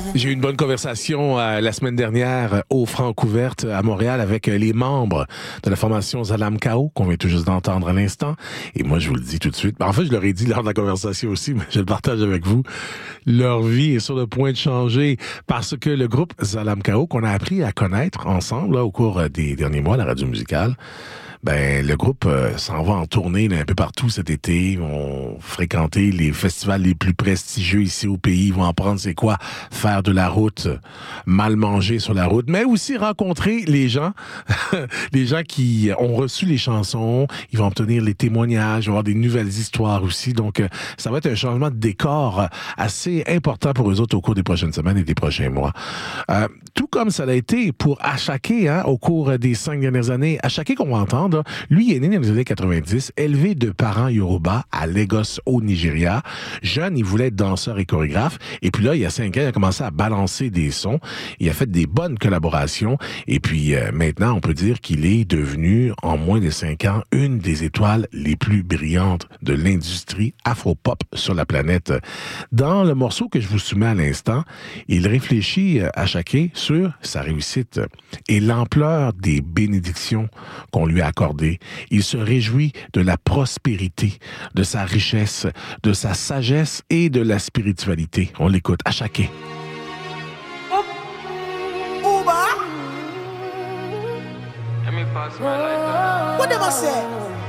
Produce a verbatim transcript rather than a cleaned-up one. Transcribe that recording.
J'ai eu une bonne conversation euh, la semaine dernière euh, au Francouverte à Montréal avec euh, les membres de la formation Zalam Kao qu'on vient tout juste d'entendre à l'instant. Et moi, je vous le dis tout de suite. En fait, je leur ai dit lors de la conversation aussi, mais je le partage avec vous. Leur vie est sur le point de changer parce que le groupe Zalam Kao, qu'on a appris à connaître ensemble là, au cours des derniers mois à la radio musicale, ben le groupe euh, s'en va en tournée là, un peu partout cet été. Ils vont fréquenter les festivals les plus prestigieux ici au pays. Ils vont apprendre c'est quoi faire de la route, mal manger sur la route, mais aussi rencontrer les gens, les gens qui ont reçu les chansons. Ils vont obtenir les témoignages, ils vont avoir des nouvelles histoires aussi. Donc, euh, ça va être un changement de décor assez important pour eux autres au cours des prochaines semaines et des prochains mois. Euh, tout comme ça l'a été pour Achaké, hein, au cours des cinq dernières années. Achaké, qu'on va entendre, lui, il est né dans les années quatre-vingt-dix, élevé de parents Yoruba à Lagos, au Nigeria. Jeune, il voulait être danseur et chorégraphe. Et puis là, il y a cinq ans, il a commencé à balancer des sons. Il a fait des bonnes collaborations. Et puis euh, maintenant, on peut dire qu'il est devenu, en moins de cinq ans, une des étoiles les plus brillantes de l'industrie afro-pop sur la planète. Dans le morceau que je vous soumets à l'instant, il réfléchit à Achaké sur sa réussite et l'ampleur des bénédictions qu'on lui a accordées. Il se réjouit de la prospérité, de sa richesse, de sa sagesse et de la spiritualité. On l'écoute, Achaké. What them I say?